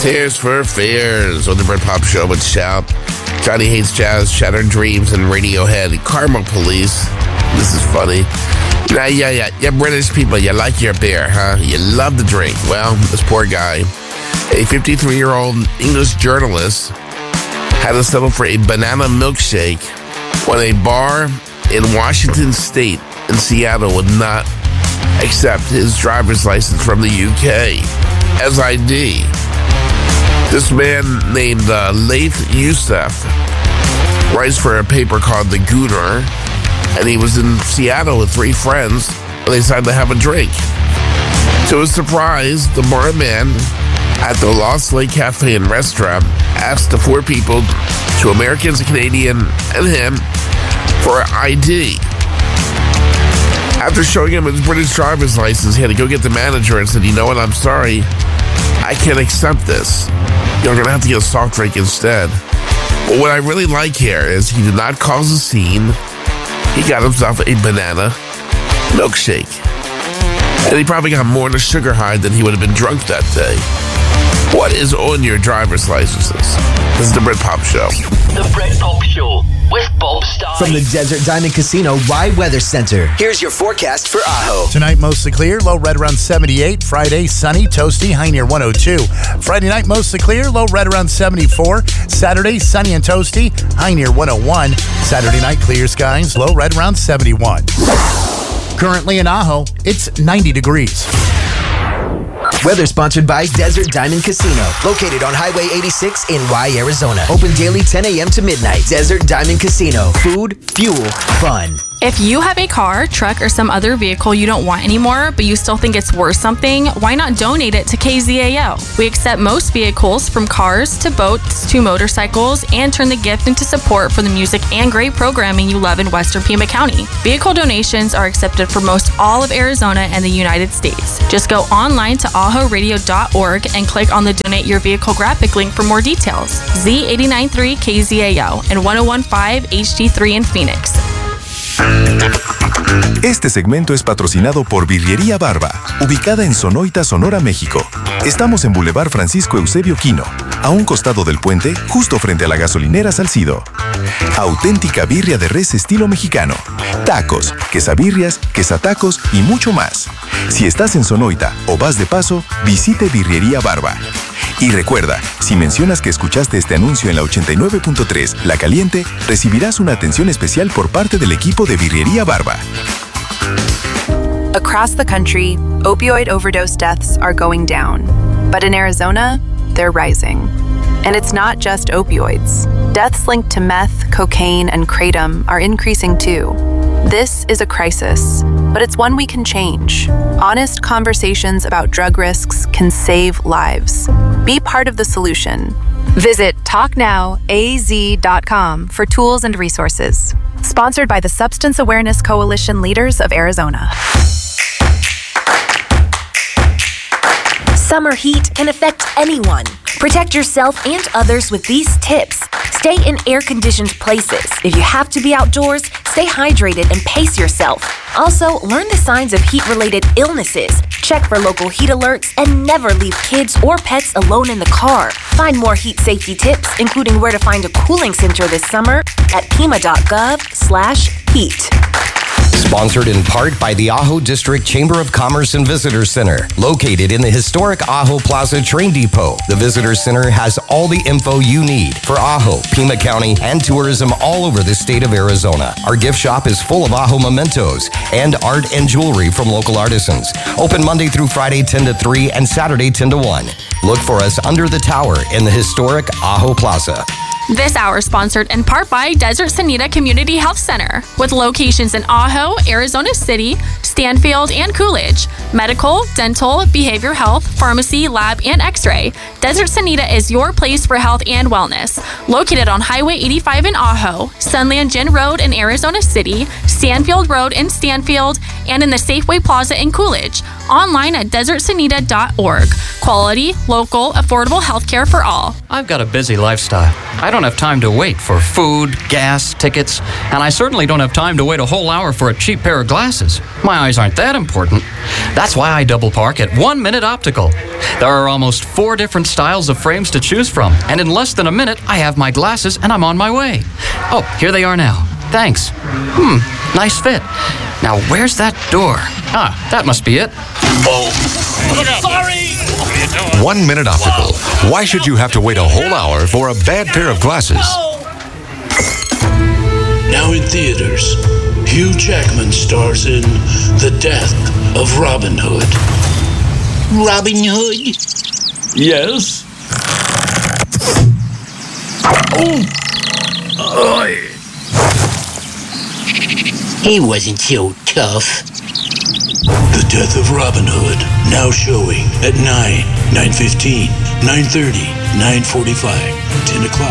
Tears for Fears on the Brit Pop Show with Shout, Johnny Hates Jazz, Shattered Dreams, and Radiohead. Karma Police. This is funny. Yeah, British people, you like your beer, huh? You love to drink. Well, this poor guy, a 53-year-old English journalist, had to settle for a banana milkshake when a bar in Washington State in Seattle would not accept his driver's license from the UK as ID. This man named Laith Youssef writes for a paper called The Gooner, and he was in Seattle with 3 friends when they decided to have a drink. To his surprise, the barman at the Lost Lake Cafe and Restaurant asked the 4 people, 2 Americans, a Canadian, and him, for ID. After showing him his British driver's license, he had to go get the manager and said, "You know what, I'm sorry, I can't accept this. You're going to have to get a soft drink instead." But what I really like here is he did not cause a scene. He got himself a banana milkshake. And he probably got more in a sugar high than he would have been drunk that day. What is on your driver's licenses? This is the Brit Pop Show. The Brit Pop Show with Bob Stein. From the Desert Diamond Casino Rye Weather Center, here's your forecast for Ajo. Tonight, mostly clear, low right around 78. Friday, sunny, toasty, high near 102. Friday night, mostly clear, low right around 74. Saturday, sunny and toasty, high near 101. Saturday night, clear skies, low right around 71. Currently in Ajo, it's 90 degrees. Weather sponsored by Desert Diamond Casino, located on Highway 86 in Rye, Arizona. Open daily 10 a.m. to midnight. Desert Diamond Casino. Food, fuel, fun. If you have a car, truck, or some other vehicle you don't want anymore, but you still think it's worth something, why not donate it to KZAO? We accept most vehicles, from cars to boats to motorcycles, and turn the gift into support for the music and great programming you love in Western Pima County. Vehicle donations are accepted for most all of Arizona and the United States. Just go online to ahoradio.org and click on the Donate Your Vehicle graphic link for more details. Z89.3 KZAO and 101.5 HD3 in Phoenix. Este segmento es patrocinado por Birrería Barba, ubicada en Sonoita, Sonora, México. Estamos en Boulevard Francisco Eusebio Quino, a un costado del puente, justo frente a la gasolinera Salcido. Auténtica birria de res estilo mexicano. Tacos, quesabirrias, quesatacos y mucho más. Si estás en Sonoita o vas de paso, visite Birrería Barba. Y recuerda, si mencionas que escuchaste este anuncio en la 89.3 La Caliente, recibirás una atención especial por parte del equipo de Birrería Barba. Across the country, opioid overdose deaths are going down. But in Arizona, they're rising. And it's not just opioids. Deaths linked to meth, cocaine, and kratom are increasing too. This is a crisis, but it's one we can change. Honest conversations about drug risks can save lives. Be part of the solution. Visit TalkNowAZ.com for tools and resources. Sponsored by the Substance Awareness Coalition Leaders of Arizona. Summer heat can affect anyone. Protect yourself and others with these tips. Stay in air-conditioned places. If you have to be outdoors, stay hydrated and pace yourself. Also, learn the signs of heat-related illnesses. Check for local heat alerts and never leave kids or pets alone in the car. Find more heat safety tips, including where to find a cooling center this summer at pima.gov/heat. Sponsored in part by the Ajo District Chamber of Commerce and Visitor Center, located in the historic Ajo Plaza Train Depot. The Visitor Center has all the info you need for Ajo, Pima County, and tourism all over the state of Arizona. Our gift shop is full of Ajo mementos and art and jewelry from local artisans. Open Monday through Friday 10 to 3 and Saturday 10 to 1. Look for us under the tower in the historic Ajo Plaza. This hour sponsored in part by Desert Sanita Community Health Center, with locations in Ajo, Arizona City, Stanfield, and Coolidge. Medical, dental, behavioral health, pharmacy, lab, and x-ray. Desert Sanita is your place for health and wellness. Located on Highway 85 in Ajo, Sunland Gin Road in Arizona City, Stanfield Road in Stanfield, and in the Safeway Plaza in Coolidge. Online at desertsanita.org. Quality, local, affordable healthcare for all. I've got a busy lifestyle. I don't have time to wait for food, gas, tickets, and I certainly don't have time to wait a whole hour for a cheap pair of glasses. My eyes aren't that important. That's why I double park at 1 Minute Optical. There are almost 4 different styles of frames to choose from, and in less than a minute, I have my glasses and I'm on my way. Oh, here they are now. Thanks. Nice fit. Now, where's that door? Ah, that must be it. Oh, sorry! 1 Minute Optical. Why should you have to wait a whole hour for a bad pair of glasses? Now in theaters, Hugh Jackman stars in The Death of Robin Hood. Robin Hood? Yes? He wasn't so tough. The Death of Robin Hood, now showing at 9, 9:15, 9:30, 9:45, 10 o'clock.